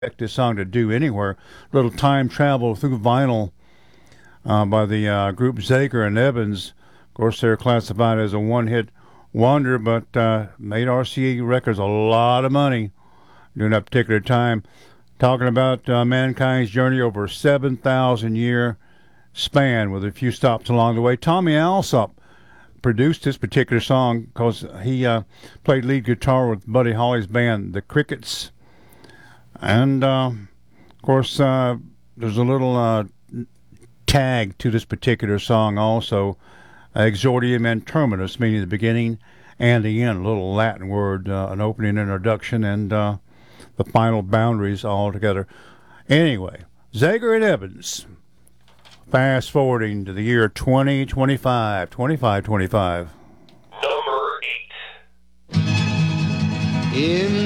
expect this song to do anywhere. Little time travel through vinyl by the group Zager and Evans. Of course, they're classified as a one-hit wonder, but made RCA Records a lot of money during that particular time. Talking about mankind's journey over a 7,000-year span with a few stops along the way. Tommy Alsop produced this particular song because he played lead guitar with Buddy Holly's band, the Crickets. And, of course, there's a little tag to this particular song also, exordium and terminus, meaning the beginning and the end, a little Latin word, an opening introduction, and the final boundaries all together. Anyway, Zager and Evans. Fast forwarding to the year 2025. Number 8. In